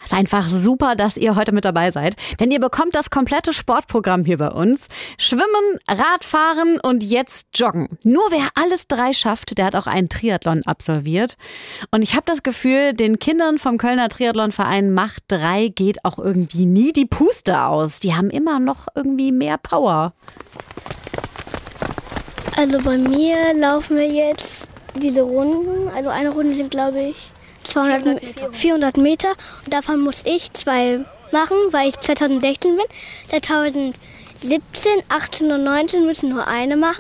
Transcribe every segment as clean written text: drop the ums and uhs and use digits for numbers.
Ist einfach super, dass ihr heute mit dabei seid, denn ihr bekommt das komplette Sportprogramm hier bei uns. Schwimmen, Radfahren und jetzt Joggen. Nur wer alles 3 schafft, der hat auch einen Triathlon absolviert. Und ich habe das Gefühl, den Kindern vom Kölner Triathlonverein Macht 3 geht auch irgendwie nie die Puste aus. Die haben immer noch irgendwie mehr Power. Also bei mir laufen wir jetzt diese Runden. Also eine Runde sind, glaube ich, 400 Meter. Und davon muss ich 2 machen, weil ich 2016 bin. 2017, 18 und 19 müssen nur eine machen.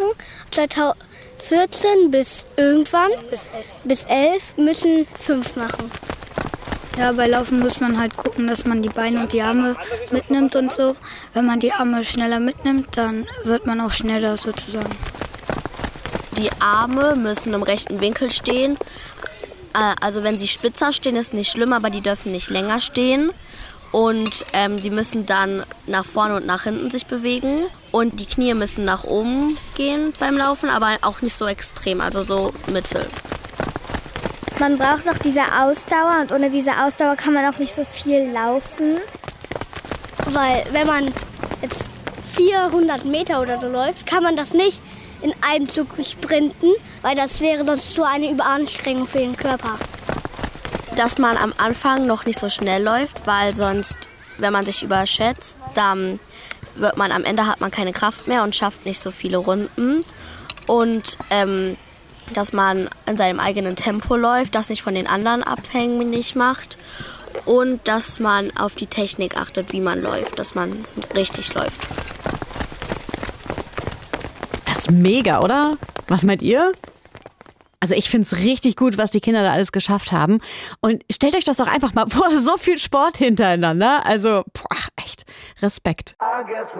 2014 bis irgendwann, bis 11 müssen 5 machen. Ja, bei Laufen muss man halt gucken, dass man die Beine und die Arme mitnimmt und so. Wenn man die Arme schneller mitnimmt, dann wird man auch schneller sozusagen. Die Arme müssen im rechten Winkel stehen. Also wenn sie spitzer stehen, ist nicht schlimm, aber die dürfen nicht länger stehen. Und die müssen dann nach vorne und nach hinten sich bewegen. Und die Knie müssen nach oben gehen beim Laufen, aber auch nicht so extrem, also so mittel. Man braucht noch diese Ausdauer und ohne diese Ausdauer kann man auch nicht so viel laufen. Weil wenn man jetzt 400 Meter oder so läuft, kann man das nicht in einem Zug sprinten, weil das wäre sonst so eine Überanstrengung für den Körper. Dass man am Anfang noch nicht so schnell läuft, weil sonst, wenn man sich überschätzt, dann wird man am Ende hat man keine Kraft mehr und schafft nicht so viele Runden. Und dass man in seinem eigenen Tempo läuft, das nicht von den anderen abhängig macht und dass man auf die Technik achtet, wie man läuft, dass man richtig läuft. Das ist mega, oder? Was meint ihr? Also ich finde es richtig gut, was die Kinder da alles geschafft haben. Und stellt euch das doch einfach mal vor, so viel Sport hintereinander. Also, echt, Respekt.